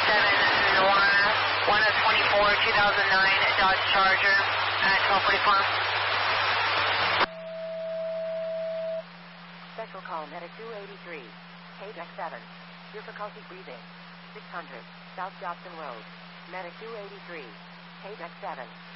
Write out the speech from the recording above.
1 of 24, 2009 Dodge Charger at 1244. Special call Medic 283, page X7. Difficulty breathing. 600, South Dobson Road. Medic 283, page X7.